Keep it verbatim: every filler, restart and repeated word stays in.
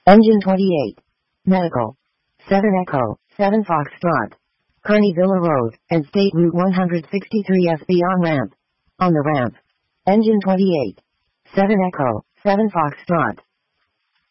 Engine twenty-eight. Medical. seven Echo, seven Foxtrot. Kearney Villa Road, and State Route one sixty-three S B on ramp. On the ramp. Engine twenty-eight. seven Echo, seven Foxtrot.